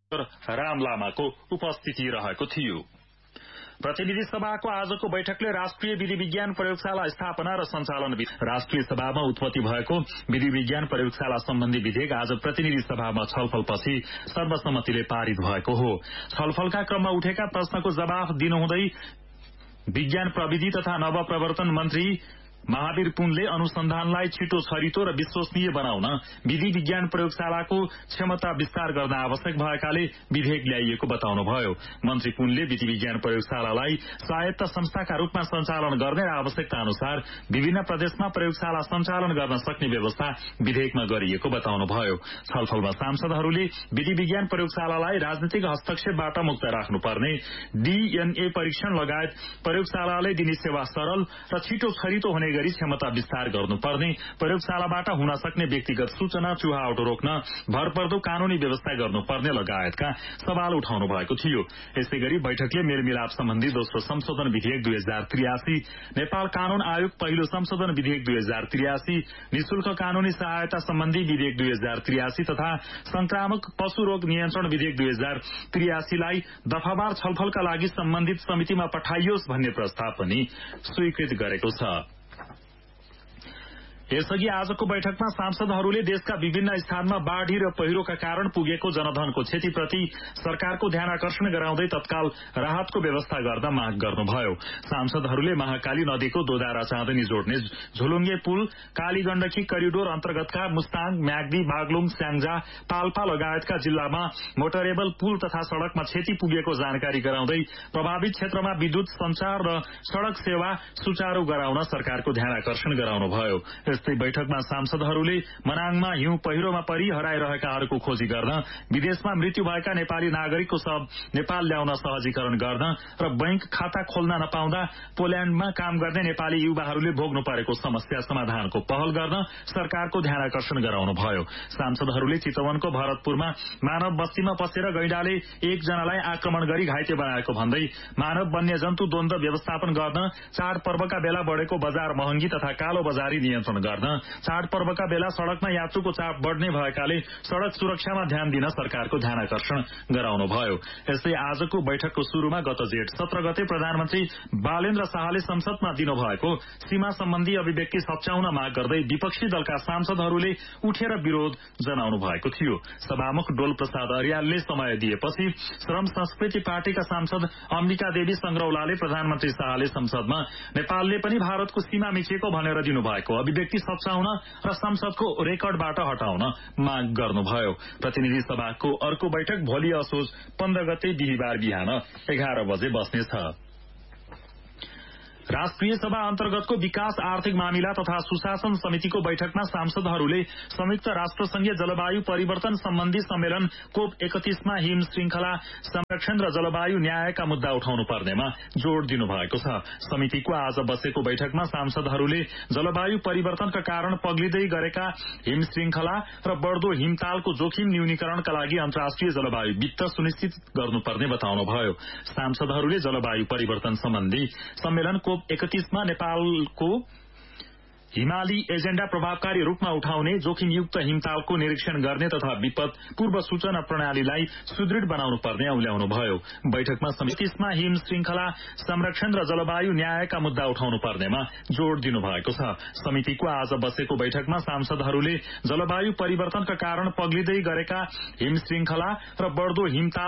राम लामाको उपस्थिति रहेको थियो। प्रतिनिधि सभाको आजको बैठकले राष्ट्रिय विधि विज्ञान प्रयोगशाला स्थापना र सञ्चालन राष्ट्रिय सभामा उत्पत्ति भएको विधि विज्ञान प्रयोगशाला सम्बन्धी विधेयक आज प्रतिनिधि सभामा छलफलपछि सर्वसम्मतिले पारित भएको हो। छलफलका क्रममा उठेका प्रश्नको जवाफ दिनुहुँदै विज्ञान प्रविधि तथा नवप्रवर्तन मन्त्री महावीर पुनले अनुसन्धानलाई छिटो छरितो र विश्वसनीय बनाउन विधि विज्ञान प्रयोगशालाको क्षमता विस्तार गर्न आवश्यक भएकाले विधेयक ल्याइएको बताउनुभयो। मन्त्री पुनले विधि विज्ञान प्रयोगशालालाई स्वायत्त संस्थाका रूपमा सञ्चालन गर्ने र आवश्यकता अनुसार विभिन्न प्रदेशमा प्रयोगशाला सञ्चालन गर्न सक्ने व्यवस्था विधेयकमा गरिएको बताउनुभयो। छलफलमा सांसदहरूले विधि विज्ञान प्रयोगशालालाई राजनीतिक हस्तक्षेपबाट मुक्त राख्नुपर्ने, डीएनए परीक्षण लगायत प्रयोगशालाले दिने सेवा सरल र छिटो छरितो हुने गरी क्षमता विस्तार गर्नुपर्ने, प्रयोगशालाबाट हुन सक्ने व्यक्तिगत सूचना चुहावट रोक्न भरपर्दो कानूनी व्यवस्था गर्नुपर्ने लगायतका सवाल उठाउनु भएको थियो। यसैगरी बैठकले मेलमिलाप सम्बन्धी दोस्रो संशोधन विधेयक 2083, नेपाल कानून आयोग पहिलो संशोधन विधेयक 2083, निशुल्क कानूनी सहायता सम्बन्धी विधेयक 2083 तथा संक्रामक पशु रोग नियन्त्रण विधेयक 2083 लाई दफावार छलफलका लागि सम्बन्धित समितिमा पठाइयोस् भन्ने प्रस्ताव पनि स्वीकृत गरेको छ। यसअघि आजको बैठकमा सांसदहरूले देशका विभिन्न स्थानमा बाढ़ी र पहिरोका कारण पुगेको जनधनको क्षतिप्रति सरकारको ध्यानआकर्षण गराउँदै तत्काल राहतको व्यवस्था गर्न माग गर्नुभयो। सांसदहरूले महाकाली नदीको दोधारा चाँदनी जोड्ने झोलुङ्गे पुल, काली गण्डकी करिडोर अन्तर्गतका मुस्ताङ, म्याग्दी, बागलुङ, स्याङ्जा, पाल्पा लगायतका जिल्लामा मोटरेबल पुल तथा सड़कमा क्षति पुगेको जानकारी गराउँदै प्रभावित क्षेत्रमा विद्युत, संचार र सड़क सेवा सुचारू गराउन सरकारको ध्यानआकर्षण गराउनुभयो। यस्तै बैठकमा सांसदहरूले मनाङमा हिउँ पहिरोमा परि हराइरहेकाहरूको खोजी गर्न, विदेशमा मृत्यु भएका नेपाली नागरिकको शव नेपाल ल्याउन सहजीकरण गर्न र बैंक खाता खोल्न नपाउँदा पोल्याण्डमा काम गर्ने नेपाली युवाहरूले भोग्नु परेको समस्या समाधानको पहल गर्न सरकारको ध्यानआकर्षण गराउनुभयो। सांसदहरूले चितवनको भरतपुरमा मानव बस्तीमा पसेर गैंडाले एकजनालाई आक्रमण गरी घाइते बनाएको भन्दै मानव वन्यजन्तु द्वन्द व्यवस्थापन गर्न, चाडपर्वका बेला बढ़ेको बजार महँगी तथा कालो बजारी नियन्त्रण गर्न, चाडपर्वका बेला सड़कमा यात्रुको चाप बढ़ने भएकाले सड़क सुरक्षामा ध्यान दिन सरकारको ध्यानआकर्षण गराउनुभयो। यस्तै आजको बैठकको शुरूमा गत जेठ 17 गते प्रधानमन्त्री बालेन्द्र शाहले संसदमा दिनुभएको सीमा सम्बन्धी अभिव्यक्ति सच्याउन माग गर्दै विपक्षी दलका सांसदहरूले उठेर विरोध जनाउनु भएको थियो। सभामुख डोल प्रसाद अर्यालले समय दिएपछि श्रम संस्कृति पार्टीका सांसद अम्बिका देवी संग्रौलाले प्रधानमन्त्री शाहले संसदमा नेपालले पनि भारतको सीमा मिचेको भनेर दिनुभएको अभिव्यक्ति सच्याउन र संसदको रेकर्डबाट हटाउन माग गर्नुभयो। प्रतिनिधि सभाको अर्को बैठक भोलि असोज 15 गते बिहीबार बिहान 11 बजे बस्नेछ। राष्ट्रिय सभा अन्तर्गतको विकास, आर्थिक मामिला तथा सुशासन समितिको बैठकमा सांसदहरूले संयुक्त राष्ट्रसंघीय जलवायु परिवर्तन सम्बन्धी सम्मेलन कोप 31 मा हिम श्रृंखला संरक्षण र जलवायु न्यायका मुद्दा उठाउनु पर्नेमा जोड़ दिनुभएको छ। समितिको आज बसेको बैठकमा सांसदहरूले जलवायु परिवर्तनका कारण पग्लिँदै गरेका हिम श्रृंखला र बढ़दो हिमतालको जोखिम न्यूनीकरणका लागि अन्तर्राष्ट्रिय जलवायु वित्त सुनिश्चित गर्नुपर्ने बताउनुभयो। सांसदहरूले जलवायु परिवर्तन सम्बन्धी सम्मेलन कोप 31 मा नेपालको हिमाली एजेण्डा प्रभावकारी रूपमा उठाउने, जोखिमयुक्त हिमतालको निरीक्षण गर्ने तथा विपद पूर्व सूचना प्रणालीलाई सुदृढ़ बनाउनु पर्ने औल्याउनुभयो। बैठकमा समितिमा हिम श्रृंखला संरक्षण र जलवायु न्यायका मुद्दा उठाउनु पर्नेमा जोड़ दिनुभएको छ। समितिको आज बसेको बैठकमा सांसदहरूले जलवायु परिवर्तनका कारण पग्लिँदै गरेका हिम श्रृंखला र बढ़दो हिमताल